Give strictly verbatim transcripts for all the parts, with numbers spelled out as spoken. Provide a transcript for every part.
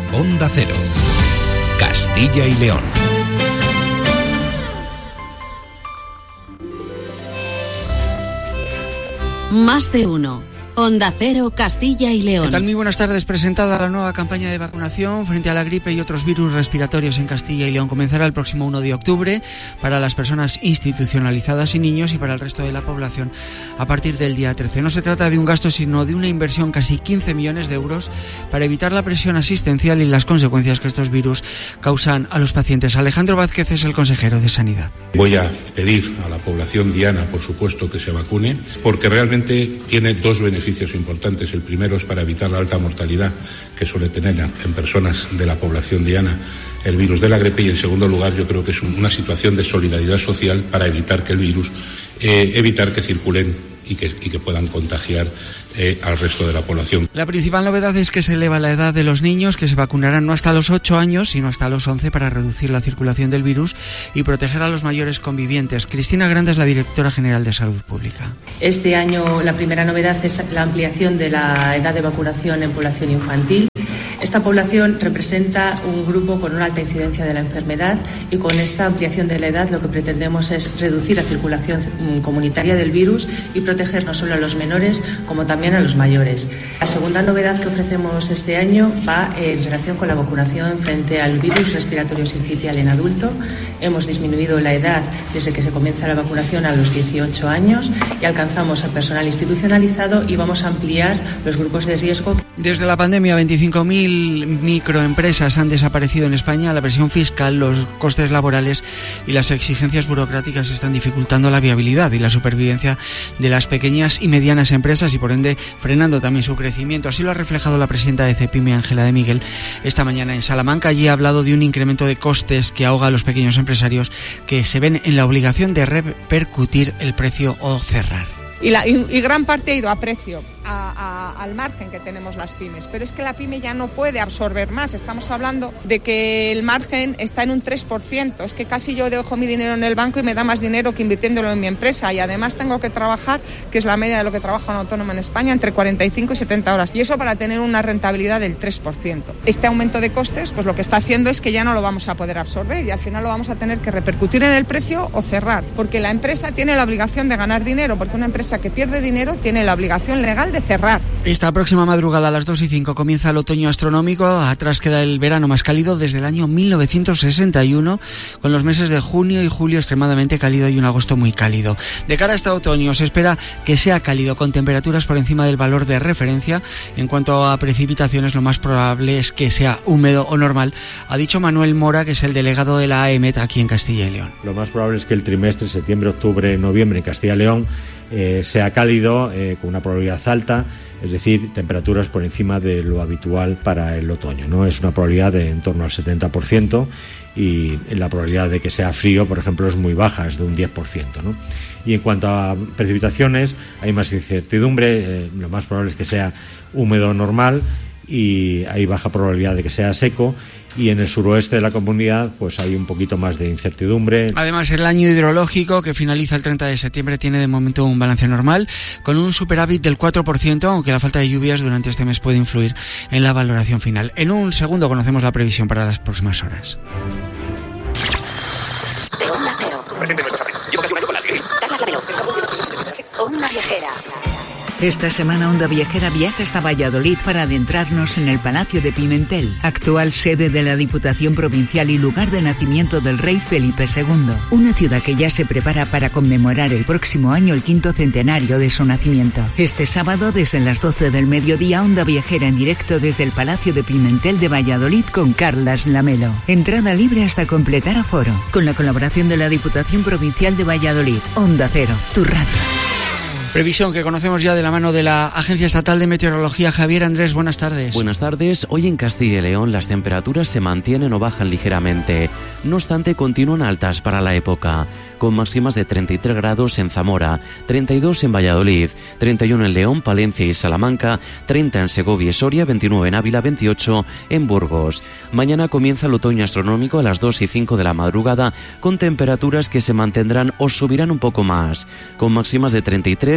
Onda Cero, Castilla y León. Más de uno. Onda Cero, Castilla y León. ¿Qué tal? Muy buenas tardes. Presentada la nueva campaña de vacunación frente a la gripe y otros virus respiratorios en Castilla y León. Comenzará el próximo uno de octubre para las personas institucionalizadas y niños, y para el resto de la población a partir del día trece. No se trata de un gasto, sino de una inversión casi quince millones de euros para evitar la presión asistencial y las consecuencias que estos virus causan a los pacientes. Alejandro Vázquez es el consejero de Sanidad. Voy a pedir a la población diana, por supuesto, que se vacune, porque realmente tiene dos beneficios importantes. El primero es para evitar la alta mortalidad que suele tener en personas de la población diana el virus de la gripe, y en segundo lugar yo creo que es una situación de solidaridad social para evitar que el virus, eh, evitar que circulen y que, y que puedan contagiar eh, al resto de la población. La principal novedad es que se eleva la edad de los niños, que se vacunarán no hasta los ocho años, sino hasta los once, para reducir la circulación del virus y proteger a los mayores convivientes. Cristina Granda es la directora general de Salud Pública. Este año la primera novedad es la ampliación de la edad de vacunación en población infantil. Esta población representa un grupo con una alta incidencia de la enfermedad, y con esta ampliación de la edad lo que pretendemos es reducir la circulación comunitaria del virus y proteger no solo a los menores como también a los mayores. La segunda novedad que ofrecemos este año va en relación con la vacunación frente al virus respiratorio sincitial en adulto. Hemos disminuido la edad desde que se comienza la vacunación a los dieciocho años y alcanzamos al personal institucionalizado, y vamos a ampliar los grupos de riesgo. Desde la pandemia, veinticinco mil microempresas han desaparecido en España. La presión fiscal, los costes laborales y las exigencias burocráticas están dificultando la viabilidad y la supervivencia de las pequeñas y medianas empresas, y por ende frenando también su crecimiento. Así lo ha reflejado la presidenta de CEPIME, Ángela de Miguel, esta mañana en Salamanca. Allí ha hablado de un incremento de costes que ahoga a los pequeños empresarios, que se ven en la obligación de repercutir el precio o cerrar. Y, la, y, y gran parte ha ido a precio, a, a, al margen que tenemos las pymes. Pero es que la pyme ya no puede absorber más. Estamos hablando de que el margen está en un tres por ciento. Es que casi yo dejo mi dinero en el banco y me da más dinero que invirtiéndolo en mi empresa. Y además tengo que trabajar, que es la media de lo que trabaja un autónomo en España, entre cuarenta y cinco y setenta horas. Y eso para tener una rentabilidad del tres por ciento. Este aumento de costes, pues lo que está haciendo es que ya no lo vamos a poder absorber, y al final lo vamos a tener que repercutir en el precio o cerrar. Porque la empresa tiene la obligación de ganar dinero, porque una empresa que pierde dinero tiene la obligación legal de cerrar. Esta próxima madrugada a las dos y cinco comienza el otoño astronómico. Atrás queda el verano más cálido desde el año mil novecientos sesenta y uno, con los meses de junio y julio extremadamente cálido y un agosto muy cálido. De cara a este otoño se espera que sea cálido, con temperaturas por encima del valor de referencia. En cuanto a precipitaciones, lo más probable es que sea húmedo o normal, ha dicho Manuel Mora, que es el delegado de la A E M E T aquí en Castilla y León. Lo más probable es que el trimestre septiembre, octubre, noviembre en Castilla y León Eh, sea cálido, eh, con una probabilidad alta, es decir, temperaturas por encima de lo habitual para el otoño, ¿no? Es una probabilidad de en torno al setenta por ciento, y la probabilidad de que sea frío, por ejemplo, es muy baja, es de un diez por ciento, ¿no? Y en cuanto a precipitaciones, hay más incertidumbre. Eh, lo más probable es que sea húmedo normal, y hay baja probabilidad de que sea seco, y en el suroeste de la comunidad pues hay un poquito más de incertidumbre. Además, el año hidrológico, que finaliza el treinta de septiembre, tiene de momento un balance normal, con un superávit del cuatro por ciento, aunque la falta de lluvias durante este mes puede influir en la valoración final. En un segundo conocemos la previsión para las próximas horas. De Onda Cero. Presente nuestro país. Llevo casi un año con la gripe. Carlas Lamelo. Onda Viajera. Esta semana Onda Viajera viaja hasta Valladolid para adentrarnos en el Palacio de Pimentel, actual sede de la Diputación Provincial y lugar de nacimiento del rey Felipe segundo. Una ciudad que ya se prepara para conmemorar el próximo año el quinto centenario de su nacimiento. Este sábado, desde las doce del mediodía, Onda Viajera en directo desde el Palacio de Pimentel de Valladolid con Carlas Lamelo. Entrada libre hasta completar aforo. Con la colaboración de la Diputación Provincial de Valladolid. Onda Cero, tu radio. Previsión que conocemos ya de la mano de la Agencia Estatal de Meteorología. Javier Andrés, buenas tardes. Buenas tardes. Hoy en Castilla y León las temperaturas se mantienen o bajan ligeramente. No obstante, continúan altas para la época, con máximas de treinta y tres grados en Zamora, treinta y dos en Valladolid, treinta y uno en León, Palencia y Salamanca, treinta en Segovia y Soria, veintinueve en Ávila, veintiocho en Burgos. Mañana comienza el otoño astronómico a las dos y cinco de la madrugada, con temperaturas que se mantendrán o subirán un poco más, con máximas de treinta y tres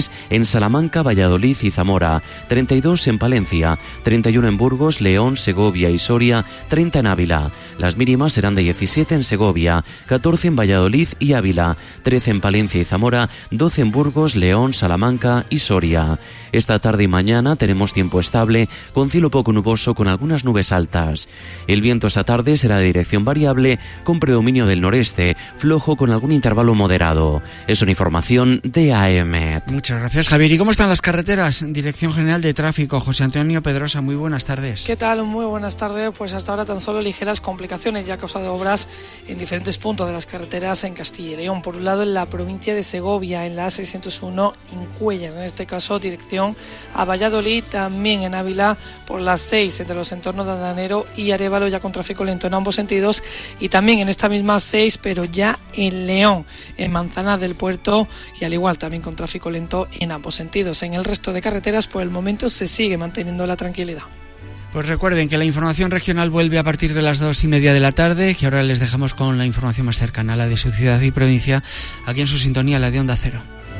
tres en Salamanca, Valladolid y Zamora, treinta y dos en Palencia, treinta y uno en Burgos, León, Segovia y Soria, treinta en Ávila. Las mínimas serán de diecisiete en Segovia, catorce en Valladolid y Ávila, trece en Palencia y Zamora, doce en Burgos, León, Salamanca y Soria. Esta tarde y mañana tenemos tiempo estable, con cielo poco nuboso con algunas nubes altas. El viento esta tarde será de dirección variable, con predominio del noreste, flojo con algún intervalo moderado. Es una información de A E M E T. Muchas gracias, Javier. ¿Y cómo están las carreteras? Dirección General de Tráfico, José Antonio Pedrosa, muy buenas tardes. ¿Qué tal? Muy buenas tardes. Pues hasta ahora tan solo ligeras complicaciones ya ha causado obras en diferentes puntos de las carreteras en Castilla y León. Por un lado, en la provincia de Segovia, en la A seiscientos uno en Cuéllar, en este caso dirección a Valladolid, también en Ávila por las seis entre los entornos de Andanero y Arévalo, ya con tráfico lento en ambos sentidos, y también en esta misma seis, pero ya en León, en Manzana del Puerto, y al igual también con tráfico lento en ambos sentidos. En el resto de carreteras por el momento se sigue manteniendo la tranquilidad. Pues recuerden que la información regional vuelve a partir de las dos y media de la tarde, que ahora les dejamos con la información más cercana, la de su ciudad y provincia, aquí en su sintonía, la de Onda Cero.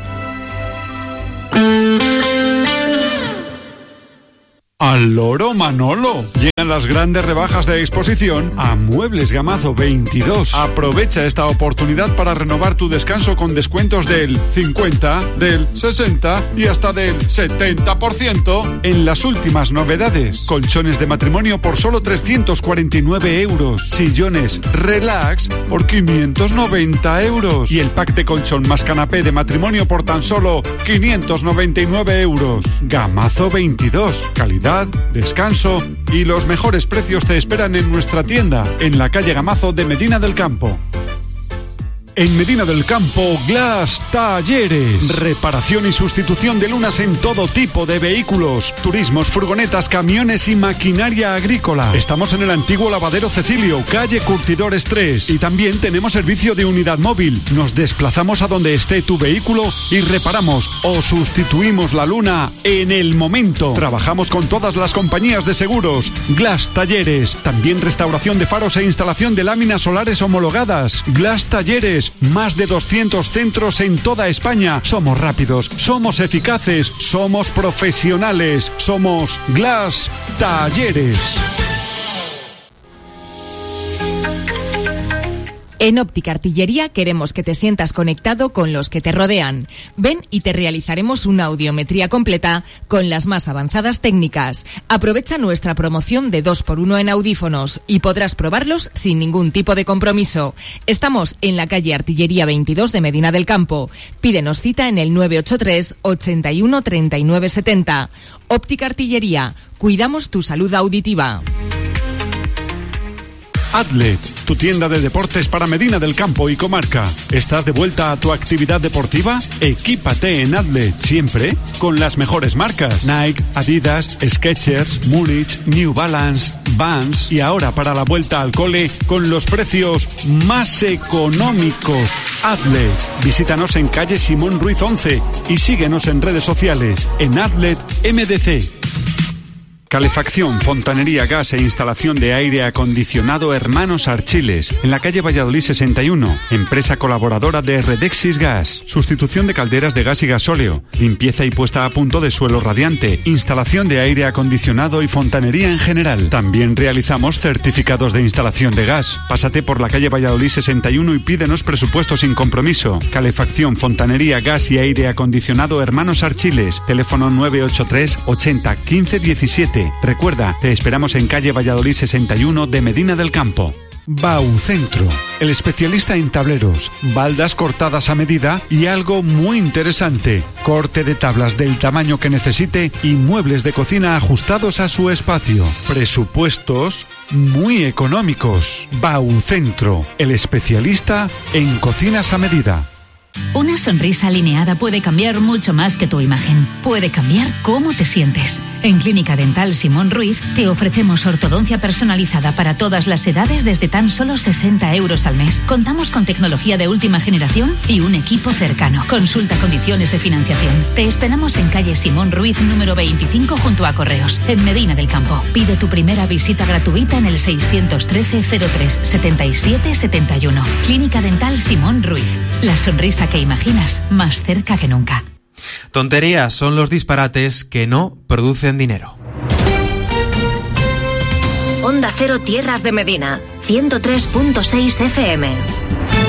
¡Al loro Manolo! Llegan las grandes rebajas de exposición a Muebles Gamazo veintidós. Aprovecha esta oportunidad para renovar tu descanso con descuentos del cincuenta, del sesenta y hasta del setenta por ciento en las últimas novedades. Colchones de matrimonio por solo trescientos cuarenta y nueve euros. Sillones Relax por quinientos noventa euros. Y el pack de colchón más canapé de matrimonio por tan solo quinientos noventa y nueve euros. Gamazo veintidós. Calidad, descanso y los mejores precios te esperan en nuestra tienda, en la calle Gamazo de Medina del Campo. En Medina del Campo, Glass Talleres. Reparación y sustitución de lunas en todo tipo de vehículos, turismos, furgonetas, camiones y maquinaria agrícola. Estamos en el antiguo lavadero Cecilio, calle Curtidores tres. Y también tenemos servicio de unidad móvil. Nos desplazamos a donde esté tu vehículo y reparamos o sustituimos la luna en el momento. Trabajamos con todas las compañías de seguros. Glass Talleres. También restauración de faros e instalación de láminas solares homologadas. Glass Talleres. Más de doscientos centros en toda España. Somos rápidos, somos eficaces, somos profesionales, somos Glass Talleres. En Óptica Artillería queremos que te sientas conectado con los que te rodean. Ven y te realizaremos una audiometría completa con las más avanzadas técnicas. Aprovecha nuestra promoción de dos por uno en audífonos y podrás probarlos sin ningún tipo de compromiso. Estamos en la calle Artillería veintidós de Medina del Campo. Pídenos cita en el nueve ocho tres, ochenta y uno, treinta y nueve setenta. Óptica Artillería. Cuidamos tu salud auditiva. Adlet, tu tienda de deportes para Medina del Campo y comarca. ¿Estás de vuelta a tu actividad deportiva? Equípate en Adlet, siempre con las mejores marcas. Nike, Adidas, Skechers, Múnich, New Balance, Vans y ahora para la vuelta al cole con los precios más económicos. Adlet, visítanos en calle Simón Ruiz once y síguenos en redes sociales en Adlet M D C. Calefacción, fontanería, gas e instalación de aire acondicionado Hermanos Archiles, en la calle Valladolid sesenta y uno, empresa colaboradora de Redexis Gas, sustitución de calderas de gas y gasóleo, limpieza y puesta a punto de suelo radiante, instalación de aire acondicionado y fontanería en general. También realizamos certificados de instalación de gas. Pásate por la calle Valladolid sesenta y uno y pídenos presupuesto sin compromiso. Calefacción, fontanería, gas y aire acondicionado Hermanos Archiles, teléfono nueve ocho tres, ochenta, quince, diecisiete. Recuerda, te esperamos en calle Valladolid sesenta y uno de Medina del Campo. Baucentro, el especialista en tableros, baldas cortadas a medida y algo muy interesante, corte de tablas del tamaño que necesite y muebles de cocina ajustados a su espacio. Presupuestos muy económicos. Baucentro, el especialista en cocinas a medida. Una sonrisa alineada puede cambiar mucho más que tu imagen. Puede cambiar cómo te sientes. En Clínica Dental Simón Ruiz te ofrecemos ortodoncia personalizada para todas las edades desde tan solo sesenta euros al mes. Contamos con tecnología de última generación y un equipo cercano. Consulta condiciones de financiación. Te esperamos en calle Simón Ruiz número veinticinco junto a Correos, en Medina del Campo. Pide tu primera visita gratuita en el seiscientos trece, cero tres, setenta y siete, setenta y uno. Clínica Dental Simón Ruiz. La sonrisa que imaginas más cerca que nunca. Tonterías son los disparates que no producen dinero. Onda Cero Tierras de Medina, ciento tres punto seis F M.